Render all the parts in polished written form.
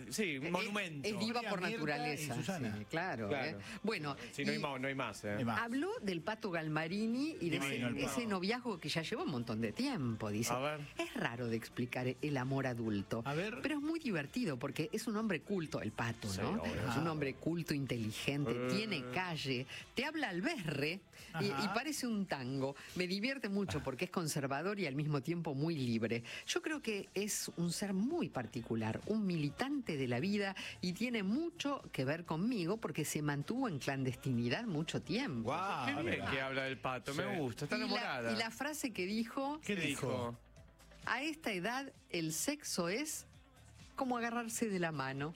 sí, un monumento. Es diva por Mirta naturaleza. y Susana. Sí, claro. Claro. Bueno, Sí, no hay más. hay más. habló del Pato Galmarini y de Divino el ese Pato. noviazgo que ya lleva un montón de tiempo, dice. A ver. Es raro de explicar el amor adulto. A ver. Pero es muy divertido porque es un hombre culto, el Pato, Sí, ¿no? obvio. Es un hombre culto, inteligente, tiene calle, te habla al berre y Ajá. parece un tango. Me divierte mucho porque es conservador y al mismo tiempo muy libre. Yo creo que es un ser muy particular, un militante de la vida y tiene mucho que ver conmigo porque se mantuvo en clandestinidad mucho tiempo. Guau, Qué bien mira. que habla del Pato, Sí. me gusta, está enamorada. Y la frase que dijo, ¿Qué dijo? a esta edad el sexo es como agarrarse de la mano.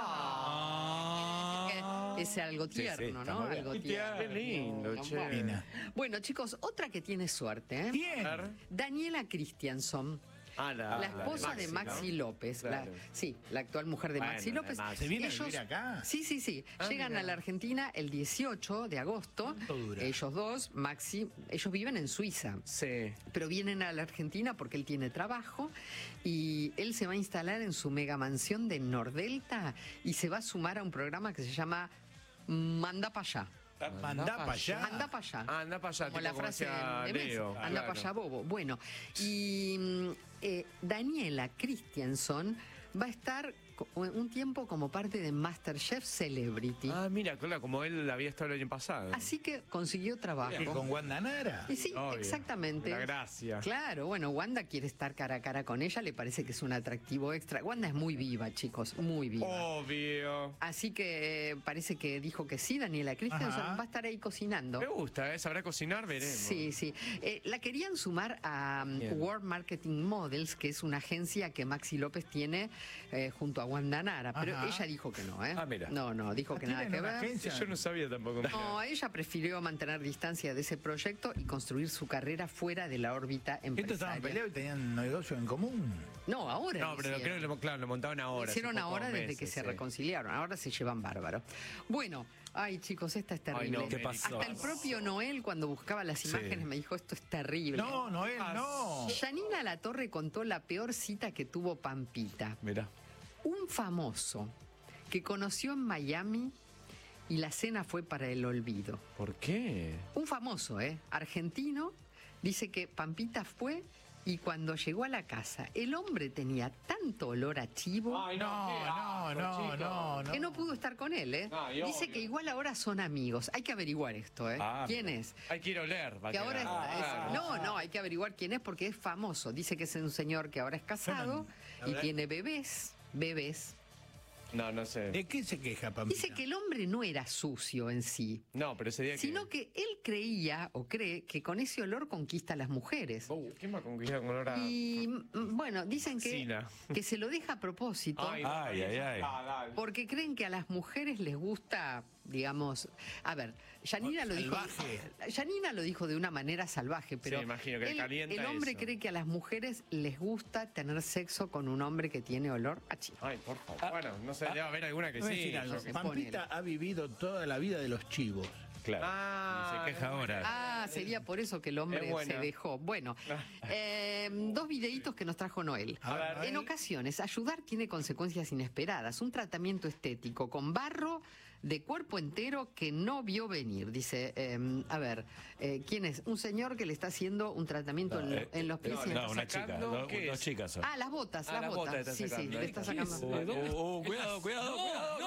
Es algo tierno, está ¿no? muy bien. Algo Qué tierno. lindo, che. Mira. Bueno, chicos, otra que tiene suerte, ¿eh? ¿Quién? Daniela Christianson, la esposa de Maxi ¿no? López, Claro. la actual mujer de Bueno, Maxi de López. Maxi. ¿Se viene a vivir acá? Sí. Llegan mira. a la Argentina el 18 de agosto. ¿Cuánto dura? Ellos dos, Maxi, ellos viven en Suiza. Sí. Pero vienen a la Argentina porque él tiene trabajo y él se va a instalar en su mega mansión de Nordelta y se va a sumar a un programa que se llama Manda para allá. Mandá para allá. Anda para allá. Anda para allá, Como tipo la como frase decía de Messi. Leo, Anda claro. para allá, bobo. Bueno, y Daniela Christianson va a estar un tiempo como parte de MasterChef Celebrity. Ah, mira, claro, como él había estado el año pasado. Así que consiguió trabajo. ¿Qué, con Wanda Nara? Y sí, Obvio. exactamente. La gracia. Claro, bueno, Wanda quiere estar cara a cara con ella, le parece que es un atractivo extra. Wanda es muy viva, chicos, muy viva. Obvio. Así que parece que dijo que sí, Daniela Christianson Ajá. va a estar ahí cocinando. Me gusta, ¿eh? Sabrá cocinar, veremos. Sí. La querían sumar a Bien. World Marketing Models, que es una agencia que Maxi López tiene junto a Wanda Nara, pero Ajá. ella dijo que no, ¿eh? Ah, mira. No, dijo que nada ¿Tienen que una ver. agencia? Yo no sabía tampoco. No, ella prefirió mantener distancia de ese proyecto y construir su carrera fuera de la órbita ¿Estos estaban empresarial. peleados y tenían un negocio en común? No, ahora. No, pero creo que claro, lo montaban ahora. Lo hicieron hace pocos ahora desde meses, que se sí. reconciliaron. Ahora se llevan bárbaro. Bueno, ay chicos, esta es terrible. Ay, no, ¿qué pasó? Hasta el propio Noel, cuando buscaba las imágenes, me dijo, esto es terrible. No, Noel, no. Yanina Latorre contó la peor cita que tuvo Pampita. Mirá. Un famoso que conoció en Miami y la cena fue para el olvido. ¿Por qué? Un famoso, argentino, dice que Pampita fue y cuando llegó a la casa, el hombre tenía tanto olor a chivo No. que no pudo estar con él, No, y Dice obvio. que igual ahora son amigos. Hay que averiguar esto, Ah, ¿Quién mira. es? Hay que ir a oler. va a Que ahora quedar. no, hay que averiguar quién es porque es famoso. Dice que es un señor que ahora es casado y tiene bebés. No sé. ¿De qué se queja, Pampita? Dice que el hombre no era sucio en sí, No, pero ese día sino que él creía o cree que con ese olor conquista a las mujeres. ¿Quién va a conquistar con olor a...? Y bueno, dicen Cocina. que se lo deja a propósito Ay, ay. Dale. porque creen que a las mujeres les gusta, digamos, a ver, Yanina lo dijo. Salvaje. Yanina lo dijo de una manera salvaje, pero Sí, imagino que él- calienta el hombre eso. cree que a las mujeres les gusta tener sexo con un hombre que tiene olor a chivo. Ay, por favor. Bueno, no sé, debe haber alguna que Te voy a sí. decir algo. no sé, Pampita ha vivido toda la vida de los chivos. Claro. Ah, y se queja ahora. Ah, sería por eso que el hombre Es buena. se dejó. Bueno, dos videitos que nos trajo Noel. A ver, En ocasiones, ayudar tiene consecuencias inesperadas. Un tratamiento estético con barro de cuerpo entero que no vio venir. Dice, ¿quién es? Un señor que le está haciendo un tratamiento en los pies. y en No, los- una chica. sacando, Dos ¿qué es? chicas son. Ah, las botas, Ah, las las botas. botas está Sí, sacando. le está ¿Qué es? sacando. Cuidado.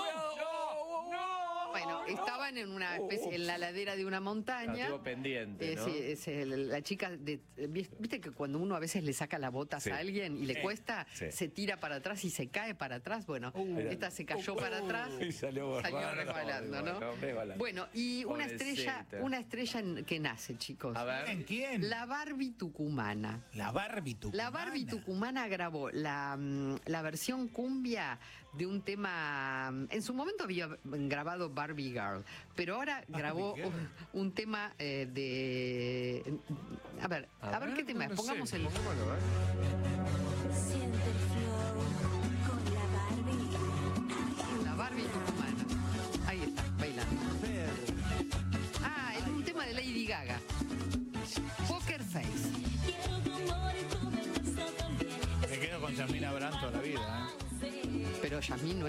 Bueno, estaban en una especie, en la ladera de una montaña. Estuvo pendiente, ¿no? Sí, la chica, viste que cuando uno a veces le saca las botas Sí. a alguien y le cuesta, Sí. se tira para atrás y se cae para atrás. Bueno, esta se cayó para atrás. Y salió resbalando, ¿no? resbalando. Bueno, y Pobrecita. una estrella que nace, chicos. A ver. ¿En quién? La Barbie tucumana. La Barbie tucumana. La Barbie tucumana grabó la versión cumbia de un tema. En su momento había grabado Barbie Girl, pero ahora grabó Girl. un tema de. A ver qué tema es. no sé, Pongamos el. pongámoslo, ¿eh? Siente el flow con la Barbie. La Barbie tucumana. Ahí está, bailando. Ah, es un tema de Lady Gaga. Poker Face. Quiero tu amor y tu belleza también. Me quedo con Yasmina Brandt toda la vida, Sí. Pero Yasmín no